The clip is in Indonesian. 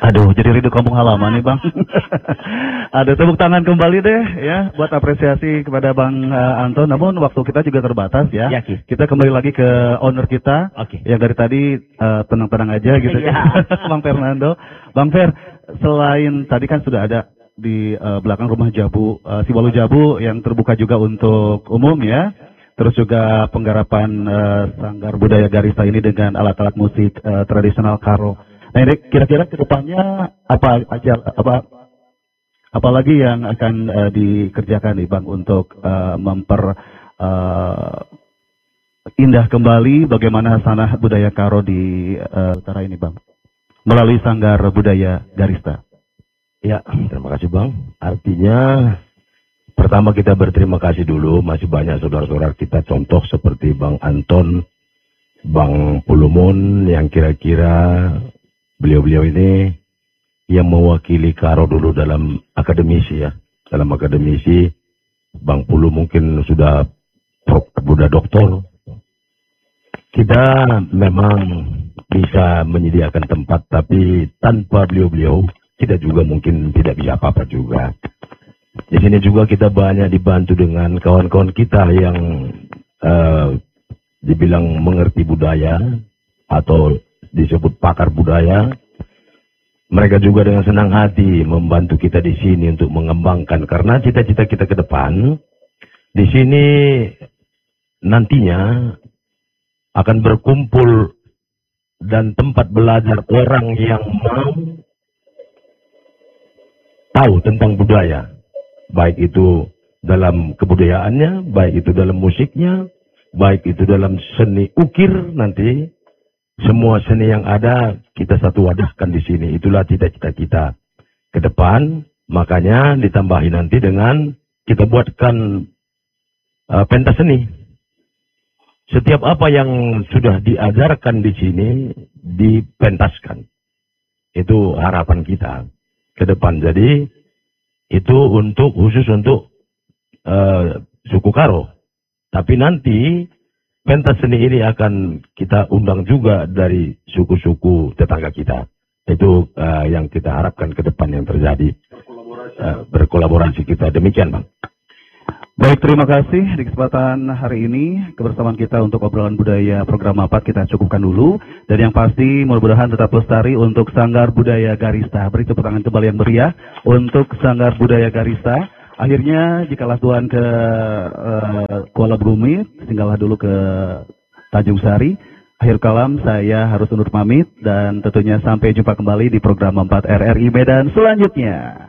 Aduh, jadi rindu kampung halaman nih Bang. Ada tepuk tangan kembali deh ya buat apresiasi kepada Bang Anton. Namun waktu kita juga terbatas ya. Ya, Ki. Kita kembali lagi ke owner kita. Oke. Yang dari tadi tenang-tenang aja gitu. Iya. Bang Fernando. Bang Fer, selain tadi kan sudah ada di belakang rumah Jabu, Siwalu Jabu yang terbuka juga untuk umum ya. Terus juga penggarapan Sanggar Budaya Garista ini dengan alat-alat musik tradisional karo. Nah, ini kira-kira ke depannya apa lagi yang akan dikerjakan nih Bang untuk indah kembali bagaimana sanah budaya karo di utara ini Bang melalui Sanggar Budaya Garista. Ya, terima kasih Bang. Artinya pertama kita berterima kasih dulu, masih banyak saudara-saudara kita contoh seperti Bang Anton, Bang Pulumun yang kira-kira beliau-beliau ini yang mewakili karo dulu dalam akademisi ya. Dalam akademisi, Bang Pulu mungkin sudah doktor. Kita memang bisa menyediakan tempat, tapi tanpa beliau-beliau kita juga mungkin tidak bisa apa-apa juga. Di sini juga kita banyak dibantu dengan kawan-kawan kita yang dibilang mengerti budaya atau disebut pakar budaya. Mereka juga dengan senang hati membantu kita di sini untuk mengembangkan, karena cita-cita kita ke depan di sini nantinya akan berkumpul dan tempat belajar orang yang mau tahu tentang budaya, baik itu dalam kebudayaannya, baik itu dalam musiknya, baik itu dalam seni ukir nanti. Semua seni yang ada kita satu wadahkan di sini. Itulah cita-cita kita ke depan. Makanya ditambahi nanti dengan kita buatkan pentas seni. Setiap apa yang sudah diajarkan di sini dipentaskan. Itu harapan kita ke depan. Jadi itu khusus untuk suku Karo. Tapi nanti pentas seni ini akan kita undang juga dari suku-suku tetangga kita. Itu yang kita harapkan ke depan yang terjadi. Berkolaborasi kita. Demikian Bang. Baik, terima kasih di kesempatan hari ini kebersamaan kita untuk obrolan budaya program 4 kita cukupkan dulu. Dan yang pasti mudah-mudahan tetap lestari untuk Sanggar Budaya Garista. Beri tepuk tangan kembali yang meriah untuk Sanggar Budaya Garista. Akhirnya jikalah Tuhan ke Kuala Brumit, tinggallah dulu ke Tanjung Sari. Akhir kalam saya harus undur pamit dan tentunya sampai jumpa kembali di program 4 RRI Medan selanjutnya.